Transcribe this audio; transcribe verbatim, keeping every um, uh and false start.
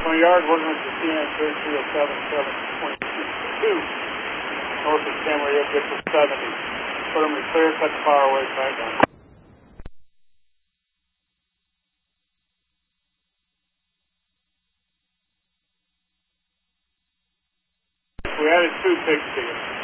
twenty yards, working with the C N thirty-three oh seven, seven point two. North of Camarillo, get to seventy. Put them in clear, cut the power away, tight down. We added two pigs to you.